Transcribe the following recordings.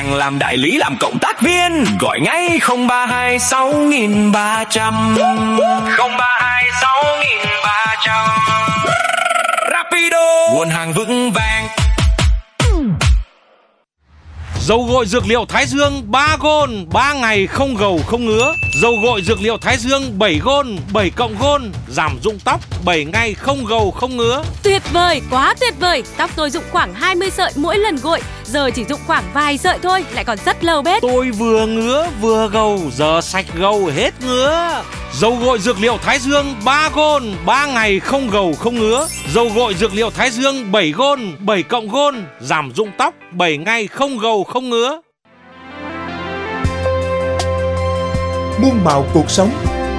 hàng làm đại lý, làm cộng tác viên, gọi ngay 032 6300. 032 6300. Rapido, nguồn hàng vững vàng. Dầu gội dược liệu Thái Dương 3 gôn, 3 ngày không gầu không ngứa. Dầu gội dược liệu Thái Dương 7 gôn, 7 cộng gôn, giảm rụng tóc, 7 ngày không gầu không ngứa. Tuyệt vời, quá tuyệt vời. Tóc tôi rụng khoảng 20 sợi mỗi lần gội, giờ chỉ rụng khoảng vài sợi thôi, lại còn rất lâu bết. Tôi vừa ngứa vừa gầu, giờ sạch gầu hết ngứa. Dầu gội dược liệu Thái Dương 3 gôn, 3 ngày không gầu không ngứa. Dầu gội dược liệu Thái Dương 7 gôn, 7 cộng gôn, giảm rụng tóc, 7 ngày không gầu không ngứa. Muôn màu cuộc sống.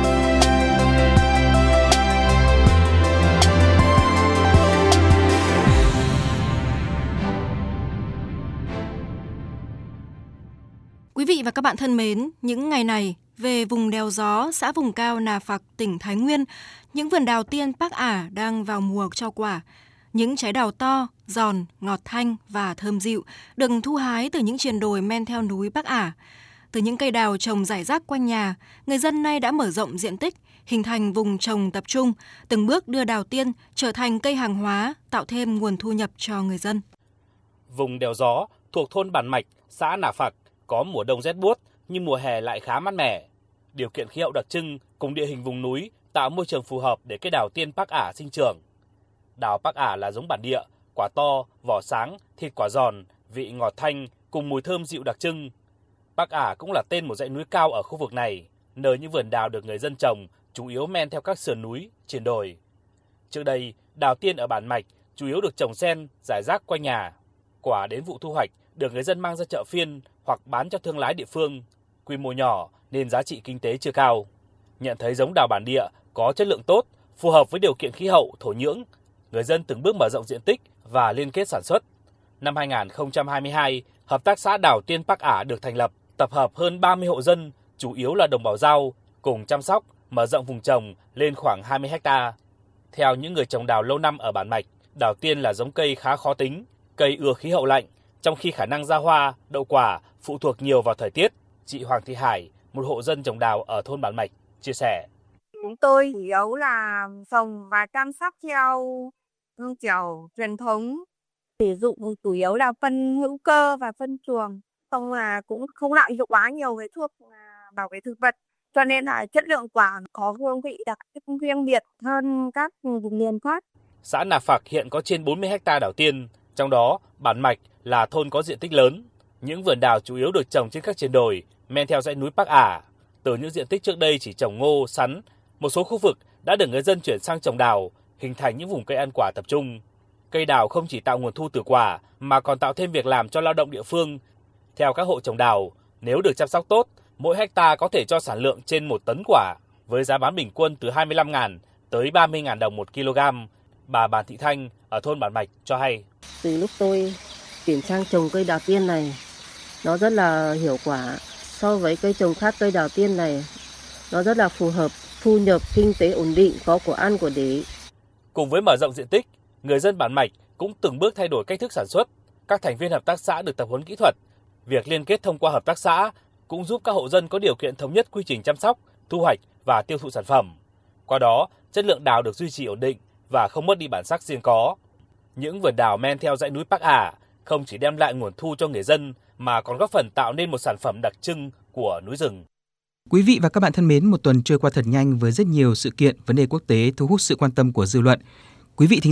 Quý vị và các bạn thân mến, những ngày này, về vùng đèo Gió, xã vùng cao Nà Phạc, tỉnh Thái Nguyên, những vườn đào tiên Bắc Ả đang vào mùa cho quả. Những trái đào to, giòn, ngọt thanh và thơm dịu được thu hái từ những triền đồi men theo núi Bắc Ả. Từ những cây đào trồng rải rác quanh nhà, người dân nay đã mở rộng diện tích, hình thành vùng trồng tập trung, từng bước đưa đào tiên trở thành cây hàng hóa, tạo thêm nguồn thu nhập cho người dân. Vùng đèo Gió thuộc thôn Bản Mạch, xã Nà Phạc có mùa đông rét buốt nhưng mùa hè lại khá mát mẻ. Điều kiện khí hậu đặc trưng cùng địa hình vùng núi tạo môi trường phù hợp để cây đào tiên Bắc Ả sinh trưởng. Đào Bắc Ả là giống bản địa, quả to, vỏ sáng, thịt quả giòn, vị ngọt thanh cùng mùi thơm dịu đặc trưng. Bắc Ả cũng là tên một dãy núi cao ở khu vực này, nơi những vườn đào được người dân trồng chủ yếu men theo các sườn núi, triền đồi. Trước đây, đào tiên ở Bản Mạch chủ yếu được trồng xen, rải rác quanh nhà. Quả đến vụ thu hoạch được người dân mang ra chợ phiên hoặc bán cho thương lái địa phương. Quy mô nhỏ nên giá trị kinh tế chưa cao. Nhận thấy giống đào bản địa có chất lượng tốt, phù hợp với điều kiện khí hậu, thổ nhưỡng, người dân từng bước mở rộng diện tích và liên kết sản xuất. Năm 2022, Hợp tác xã Đào Tiên Bắc Ả được thành lập, tập hợp hơn 30 hộ dân, chủ yếu là đồng bào Dao, cùng chăm sóc, mở rộng vùng trồng lên khoảng 20 ha. Theo những người trồng đào lâu năm ở Bản Mạch, đào tiên là giống cây khá khó tính, cây ưa khí hậu lạnh, trong khi khả năng ra hoa, đậu quả phụ thuộc nhiều vào thời tiết. Chị Hoàng Thị Hải, một hộ dân trồng đào ở thôn Bản Mạch, chia sẻ. Chúng tôi chủ yếu là trồng và chăm sóc theo kiểu truyền thống, sử dụng chủ yếu là phân hữu cơ và phân chuồng, xong là cũng không lạm dụng quá nhiều cái thuốc bảo vệ thực vật, cho nên là chất lượng quả có hương vị đặc trưng riêng biệt hơn các vùng miền khác. Xã Nà Phạc hiện có trên 40 ha đào tiên, trong đó Bản Mạch là thôn có diện tích lớn. Những vườn đào chủ yếu được trồng trên các triền đồi men theo dãy núi Bắc Ả. Từ những diện tích trước đây chỉ trồng ngô, sắn, một số khu vực đã được người dân chuyển sang trồng đào, hình thành những vùng cây ăn quả tập trung. Cây đào không chỉ tạo nguồn thu từ quả mà còn tạo thêm việc làm cho lao động địa phương. Theo các hộ trồng đào, nếu được chăm sóc tốt, mỗi hecta có thể cho sản lượng trên 1 tấn quả, với giá bán bình quân từ 25.000 tới 30.000 đồng 1 kg. Bà Bàn Thị Thanh ở thôn Bản Mạch cho hay. Từ lúc tôi chuyển sang trồng cây đào tiên này, nó rất là hiệu quả. So với cây trồng khác, cây đào tiên này nó rất là phù hợp, thu nhập kinh tế ổn định, có của ăn của để. Cùng với mở rộng diện tích, người dân Bản Mạch cũng từng bước thay đổi cách thức sản xuất. Các thành viên hợp tác xã được tập huấn kỹ thuật. Việc liên kết thông qua hợp tác xã cũng giúp các hộ dân có điều kiện thống nhất quy trình chăm sóc, thu hoạch và tiêu thụ sản phẩm. Qua đó, chất lượng đào được duy trì ổn định và không mất đi bản sắc riêng có. Những vườn đào men theo dãy núi Bắc Ả không chỉ đem lại nguồn thu cho người dân mà còn góp phần tạo nên một sản phẩm đặc trưng của núi rừng. Quý vị và các bạn thân mến, một tuần trôi qua thật nhanh với rất nhiều sự kiện, vấn đề quốc tế thu hút sự quan tâm của dư luận. Quý vị thính